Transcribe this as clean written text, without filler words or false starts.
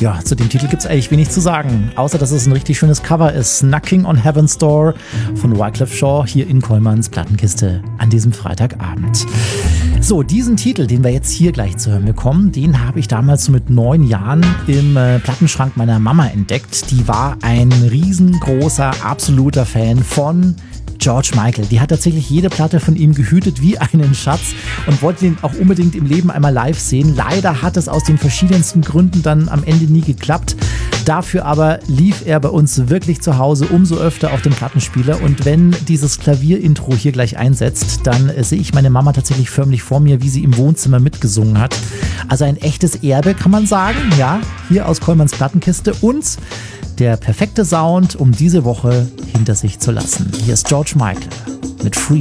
Ja, zu dem Titel gibt es eigentlich wenig zu sagen, außer dass es ein richtig schönes Cover ist. Knocking on Heaven's Door von Wyclef Jean hier in Kollmanns Plattenkiste an diesem Freitagabend. So, diesen Titel, den wir jetzt hier gleich zu hören bekommen, den habe ich damals so mit 9 Jahren im Plattenschrank meiner Mama entdeckt. Die war ein riesengroßer, absoluter Fan von George Michael. Die hat tatsächlich jede Platte von ihm gehütet wie einen Schatz und wollte ihn auch unbedingt im Leben einmal live sehen. Leider hat es aus den verschiedensten Gründen dann am Ende nie geklappt. Dafür aber lief er bei uns wirklich zu Hause umso öfter auf dem Plattenspieler. Und wenn dieses Klavierintro hier gleich einsetzt, dann sehe ich meine Mama tatsächlich förmlich vor mir, wie sie im Wohnzimmer mitgesungen hat. Also ein echtes Erbe, kann man sagen. Ja, hier aus Kollmanns Plattenkiste und der perfekte Sound, um diese Woche hinter sich zu lassen. Hier ist George Michael mit Free.